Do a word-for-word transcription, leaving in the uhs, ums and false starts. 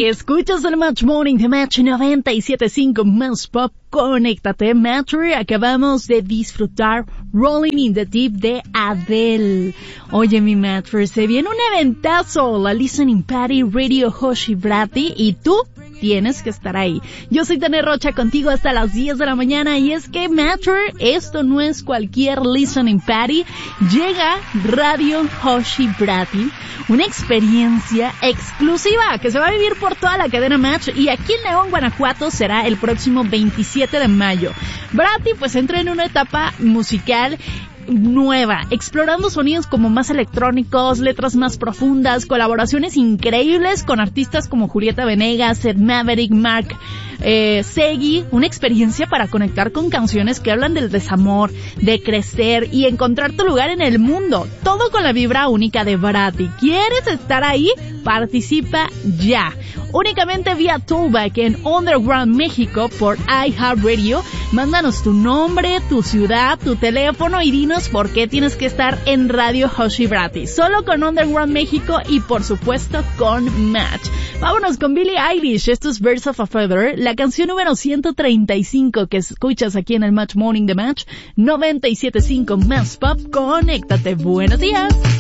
Escuchas el Match Morning de Match noventa y siete punto cinco Más Pop. Conéctate, Matcher. Acabamos de disfrutar Rolling in the Deep de Adele. Oye, mi Matcher, se viene un eventazo, la Listening Party Radio Hoshi Brati, y tú tienes que estar ahí. Yo soy Tania Rocha, contigo hasta las diez de la mañana, y es que, Matcher, esto no es cualquier Listening Party. Llega Radio Hoshi Brati, una experiencia exclusiva que se va a vivir por toda la cadena Match, y aquí en León, Guanajuato, será el próximo veintisiete de mayo. Brati pues entra en una etapa musical nueva, explorando sonidos como más electrónicos, letras más profundas, colaboraciones increíbles con artistas como Julieta Venegas, Ed Maverick, Mark eh, Segui, una experiencia para conectar con canciones que hablan del desamor, de crecer y encontrar tu lugar en el mundo, todo con la vibra única de Brati. ¿Quieres estar ahí? Participa ya, únicamente vía Tollback en Underground México por iHeartRadio. Mándanos tu nombre, tu ciudad, tu teléfono y dinos por qué tienes que estar en Radio Hoshi Brati, solo con Underground México y por supuesto con Match. Vámonos con Billie Eilish, esto es Birds of a Feather, la canción número ciento treinta y cinco que escuchas aquí en el Match Morning de Match noventa y siete punto cinco Más Pop. Conéctate, buenos días.